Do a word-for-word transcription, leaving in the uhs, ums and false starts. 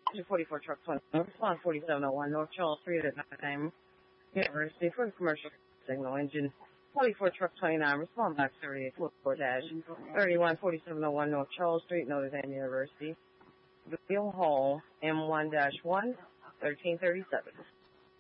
forty-four Truck twenty, respond forty-seven oh one North Charles Street at nine University for the commercial signal engine. forty-four Truck twenty-nine, respond back thirty-eight four dash thirty-one forty-seven oh one North Charles Street, Notre Dame University. Bill Hall, M one dash one, thirteen thirty-seven.